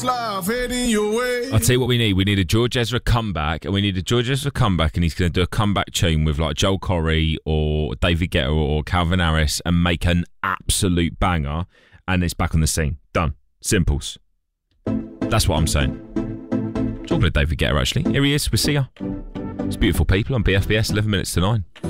Love heading your way. I'll tell you what we need. We need a George Ezra comeback, and he's going to do a comeback tune with like Joel Corry or David Guetta or Calvin Harris and make an absolute banger, and it's back on the scene. Done. Simples. That's what I'm saying. Talking to David Guetta, actually. Here he is. We'll see ya. It's beautiful people on BFBS, 11 minutes to 9.